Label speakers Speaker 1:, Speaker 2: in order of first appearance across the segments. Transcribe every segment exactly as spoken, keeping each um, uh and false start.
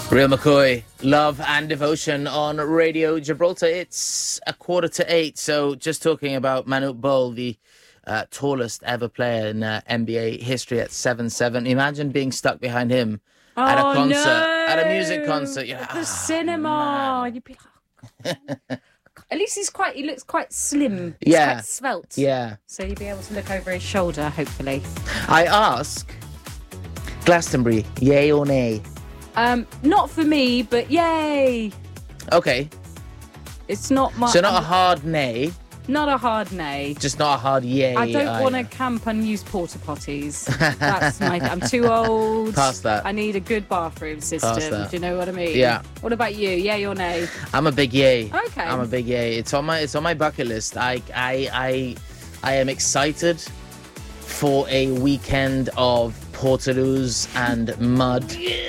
Speaker 1: Real McCoy, Love and Devotion on Radio Gibraltar. It's a quarter to eight, so just talking about Manute Bol, the uh, tallest ever player in uh, N B A history at seven seven. Imagine being stuck behind him
Speaker 2: oh,
Speaker 1: at a concert,
Speaker 2: no.
Speaker 1: at a music concert. You're like,
Speaker 2: At the
Speaker 1: oh,
Speaker 2: cinema.
Speaker 1: man.
Speaker 2: You'd be like, oh, at least he's quite, he looks quite slim. He's
Speaker 1: Yeah.
Speaker 2: quite svelte.
Speaker 1: Yeah.
Speaker 2: So you'd be able to look over his shoulder, hopefully.
Speaker 1: I ask, Glastonbury, yay or nay?
Speaker 2: Um, not for me, but yay.
Speaker 1: Okay,
Speaker 2: It's not my...
Speaker 1: so not a hard nay,
Speaker 2: Not a hard nay.
Speaker 1: just not a hard yay.
Speaker 2: I don't want to
Speaker 1: either.
Speaker 2: camp and use porta potties. That's my. I'm too old.
Speaker 1: Past that.
Speaker 2: I need a good bathroom system.
Speaker 1: Past that.
Speaker 2: Do you know what I mean?
Speaker 1: Yeah.
Speaker 2: What about you? Yay or nay?
Speaker 1: I'm a big yay.
Speaker 2: Okay.
Speaker 1: I'm a big yay. It's on my it's on my bucket list. I I I I am excited for a weekend of portaloos and mud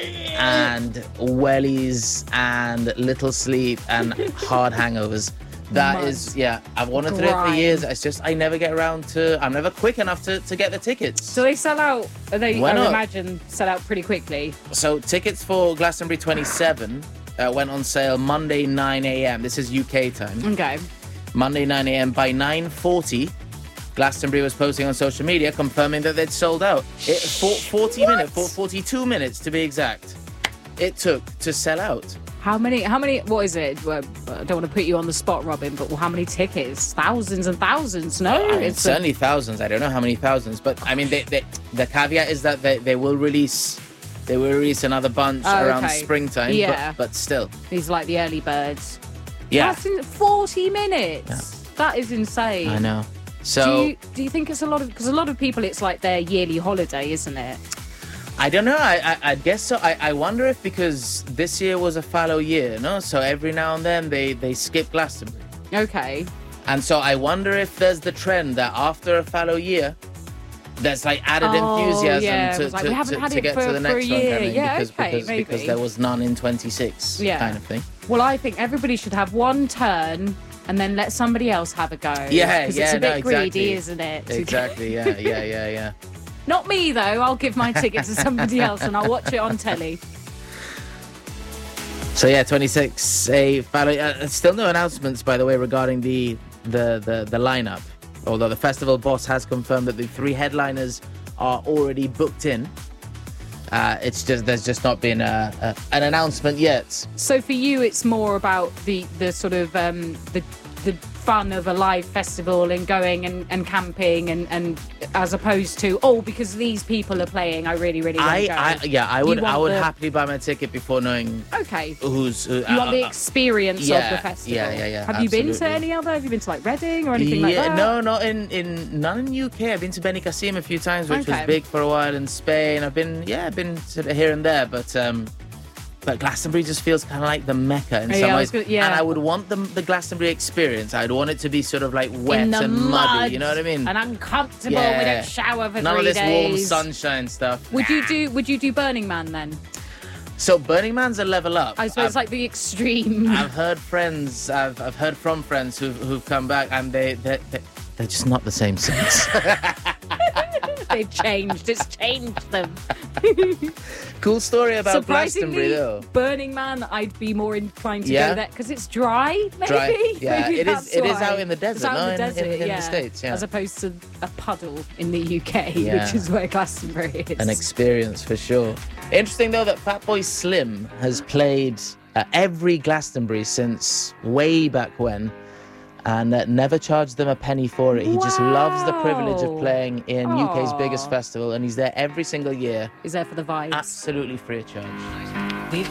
Speaker 1: and wellies and little sleep and hard hangovers. That
Speaker 2: Mud.
Speaker 1: is, yeah, I've wanted to do it for
Speaker 2: Grime.
Speaker 1: years. It's just I never get around to. I'm never quick enough to, to get the tickets.
Speaker 2: Do they sell out? Are they?
Speaker 1: Why
Speaker 2: I
Speaker 1: not?
Speaker 2: imagine sell out pretty quickly.
Speaker 1: So tickets for Glastonbury twenty-seven uh, went on sale Monday nine a.m. This is U K time.
Speaker 2: Okay.
Speaker 1: Monday nine a.m. By nine forty, Glastonbury was posting on social media confirming that they'd sold out. It for forty
Speaker 2: What?
Speaker 1: minutes, for forty-two minutes to be exact. It took to sell out.
Speaker 2: How many? How many? What is it? Well, I don't want to put you on the spot, Robin, but how many tickets? Thousands and thousands. No,
Speaker 1: I mean,
Speaker 2: it's a-
Speaker 1: certainly thousands. I don't know how many thousands, but I mean, they, they, the caveat is that they, they will release, they will release another bunch
Speaker 2: Oh,
Speaker 1: around
Speaker 2: okay.
Speaker 1: springtime.
Speaker 2: Yeah.
Speaker 1: but, but still,
Speaker 2: these are like the early birds.
Speaker 1: yeah,
Speaker 2: That's in forty minutes. That is insane.
Speaker 1: I know.
Speaker 2: Do
Speaker 1: So
Speaker 2: you, do you think it's a lot of, because a lot of people, it's like their yearly holiday, isn't it?
Speaker 1: I don't know. I, I I guess so. I, I wonder if because this year was a fallow year, no? So every now and then they they skip Glastonbury,
Speaker 2: Okay.
Speaker 1: and so I wonder if there's the trend that after a fallow year, there's like added
Speaker 2: Oh,
Speaker 1: enthusiasm
Speaker 2: yeah. It
Speaker 1: to,
Speaker 2: was like,
Speaker 1: to,
Speaker 2: we haven't
Speaker 1: to,
Speaker 2: had
Speaker 1: to
Speaker 2: it
Speaker 1: get
Speaker 2: for-
Speaker 1: to the
Speaker 2: for
Speaker 1: next
Speaker 2: a
Speaker 1: one
Speaker 2: year.
Speaker 1: coming
Speaker 2: Yeah,
Speaker 1: because
Speaker 2: okay,
Speaker 1: because, because
Speaker 2: maybe.
Speaker 1: there was none in twenty-six,
Speaker 2: Yeah.
Speaker 1: kind of thing.
Speaker 2: Well, I think everybody should have one turn and then let somebody else have a go.
Speaker 1: Yeah,
Speaker 2: Because
Speaker 1: yeah,
Speaker 2: it's a
Speaker 1: no,
Speaker 2: bit greedy,
Speaker 1: exactly.
Speaker 2: isn't it?
Speaker 1: Exactly. Yeah, yeah, yeah, yeah.
Speaker 2: Not me, though. I'll give my ticket to somebody else and I'll watch it on telly.
Speaker 1: So yeah, twenty-six. A fallow. Uh, still no announcements, by the way, regarding the the the the lineup. Although the festival boss has confirmed that the three headliners are already booked in. Uh, it's just there's just not been a, a, an announcement yet.
Speaker 2: So for you, it's more about the, the sort of um, the the fun of a live festival and going and, and camping and, and as opposed to, oh, because these people are playing, I really, really want
Speaker 1: I,
Speaker 2: to go.
Speaker 1: I yeah, I
Speaker 2: You
Speaker 1: would
Speaker 2: want
Speaker 1: I would
Speaker 2: the-
Speaker 1: happily buy my ticket before knowing
Speaker 2: Okay.
Speaker 1: who's. Who,
Speaker 2: You want the experience
Speaker 1: yeah,
Speaker 2: of the festival.
Speaker 1: yeah, yeah, yeah,
Speaker 2: Have you been to
Speaker 1: absolutely.
Speaker 2: any other? Have you been to like Reading or anything like
Speaker 1: yeah,
Speaker 2: that?
Speaker 1: no, not in, in none in U K. I've been to Benicassim a few times, which
Speaker 2: Okay.
Speaker 1: was big for a while. In Spain, I've been yeah, I've been sort of here and there, but um, but Glastonbury just feels kind of like the mecca in
Speaker 2: Yeah,
Speaker 1: some
Speaker 2: I
Speaker 1: ways.
Speaker 2: was gonna- yeah.
Speaker 1: And I would want the the Glastonbury experience. I'd want it to be sort of like wet
Speaker 2: In the
Speaker 1: and
Speaker 2: mud,
Speaker 1: muddy. You know what I mean?
Speaker 2: And uncomfortable.
Speaker 1: Yeah.
Speaker 2: We don't shower for
Speaker 1: None
Speaker 2: three
Speaker 1: of this warm
Speaker 2: days.
Speaker 1: sunshine stuff.
Speaker 2: Would you do? Would you do Burning Man then?
Speaker 1: So Burning Man's a level up.
Speaker 2: I suppose it's
Speaker 1: I've-
Speaker 2: like the extreme.
Speaker 1: I've heard friends, I've, I've heard from friends who've, who've come back and they, they, they, they're just not the same since.
Speaker 2: They've changed. It's changed them.
Speaker 1: Cool story about
Speaker 2: Surprisingly,
Speaker 1: Glastonbury though.
Speaker 2: Burning Man, I'd be more inclined to
Speaker 1: Yeah?
Speaker 2: go there because it's dry. Maybe.
Speaker 1: Dry, yeah.
Speaker 2: Maybe
Speaker 1: It is-
Speaker 2: that's
Speaker 1: it is
Speaker 2: why.
Speaker 1: out in the
Speaker 2: It's
Speaker 1: desert,
Speaker 2: out
Speaker 1: no?
Speaker 2: in the
Speaker 1: In-
Speaker 2: desert,
Speaker 1: in- in the
Speaker 2: yeah.
Speaker 1: States, yeah.
Speaker 2: As opposed to a puddle in the U K,
Speaker 1: Yeah.
Speaker 2: which is where Glastonbury is.
Speaker 1: An experience for sure. Interesting though that Fatboy Slim has played uh, every Glastonbury since way back when, and uh, never charged them a penny for it. He just loves the privilege of
Speaker 2: Wow.
Speaker 1: playing in U K's
Speaker 2: Aw.
Speaker 1: biggest festival, and he's there every single year,
Speaker 2: Is there for the vibes.
Speaker 1: absolutely free of charge.